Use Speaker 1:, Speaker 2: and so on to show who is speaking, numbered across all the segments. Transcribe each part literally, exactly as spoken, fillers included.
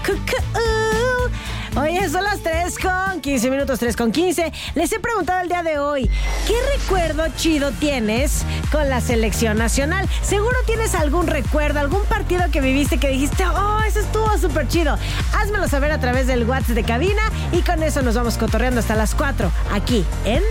Speaker 1: Oye, son las tres con quince minutos, tres con quince. Les he preguntado el día de hoy, ¿qué recuerdo chido tienes con la selección nacional? Seguro tienes algún recuerdo, algún partido que viviste que dijiste, oh, eso estuvo súper chido. Házmelo saber a través del WhatsApp de cabina y con eso nos vamos cotorreando hasta las cuatro, aquí en...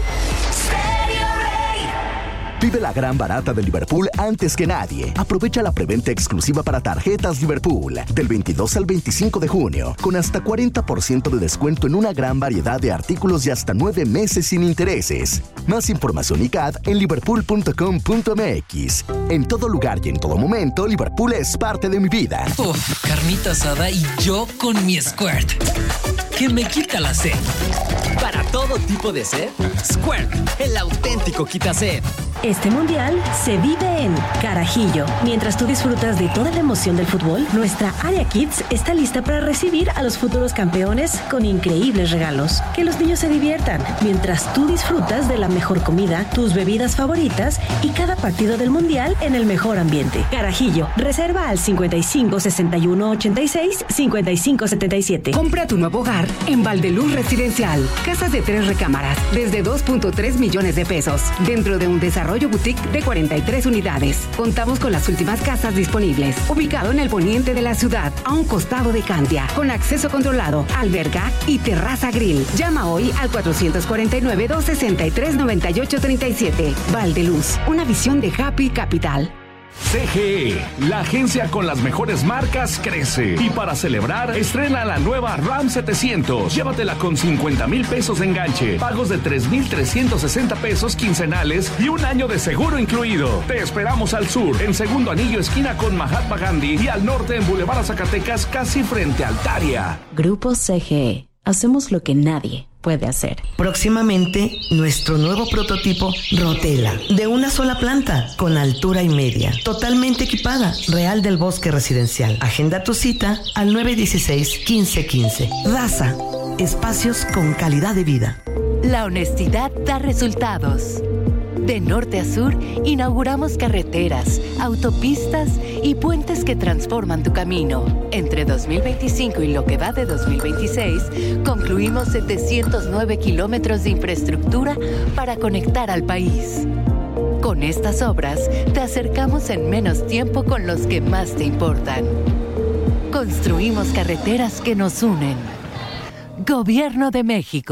Speaker 2: Vive la gran barata de Liverpool antes que nadie. Aprovecha la preventa exclusiva para tarjetas Liverpool del veintidós al veinticinco de junio, con hasta cuarenta por ciento de descuento en una gran variedad de artículos y hasta nueve meses sin intereses. Más información y C A D en liverpool punto com punto m x. En todo lugar y en todo momento, Liverpool es parte de mi vida.
Speaker 3: Uf, carnita asada y yo con mi Squirt, que me quita la sed.
Speaker 4: Para todo tipo de sed, Squirt, el auténtico quita sed.
Speaker 5: Este mundial se vive en Carajillo. Mientras tú disfrutas de toda la emoción del fútbol, nuestra área Kids está lista para recibir a los futuros campeones con increíbles regalos. Que los niños se diviertan, mientras tú disfrutas de la mejor comida, tus bebidas favoritas y cada partido del mundial en el mejor ambiente. Carajillo, reserva al cincuenta y cinco, sesenta y uno, ochenta y seis, cincuenta y cinco, setenta y siete.
Speaker 6: Compra tu nuevo hogar en Valdeluz Residencial. Casas de tres recámaras, desde dos punto tres millones de pesos. Dentro de un desarrollo boutique de cuarenta y tres unidades. Contamos con las últimas casas disponibles. Ubicado en el poniente de la ciudad, a un costado de Candia, con acceso controlado, alberca y terraza grill. Llama hoy al cuatrocientos cuarenta y nueve, doscientos sesenta y tres, noventa y ocho treinta y siete. Valdeluz, una visión de Happy Capital.
Speaker 7: C G E, la agencia con las mejores marcas, crece. Y para celebrar, estrena la nueva RAM setecientos. Llévatela con cincuenta mil pesos de enganche, pagos de tres mil trescientos sesenta pesos quincenales y un año de seguro incluido. Te esperamos al sur, en Segundo Anillo, esquina con Mahatma Gandhi, y al norte en Boulevard Zacatecas, casi frente a Altaria.
Speaker 5: Grupo C G E. Hacemos lo que nadie puede hacer.
Speaker 8: Próximamente, nuestro nuevo prototipo Rotela, de una sola planta, con altura y media, totalmente equipada, Real del Bosque Residencial. Agenda tu cita al nueve dieciséis, quince quince. Raza, espacios con calidad de vida.
Speaker 9: La honestidad da resultados. De norte a sur, inauguramos carreteras, autopistas y puentes que transforman tu camino. Entre dos mil veinticinco y lo que va de dos mil veintiséis, concluimos setecientos nueve kilómetros de infraestructura para conectar al país. Con estas obras, te acercamos en menos tiempo con los que más te importan. Construimos carreteras que nos unen. Gobierno de México.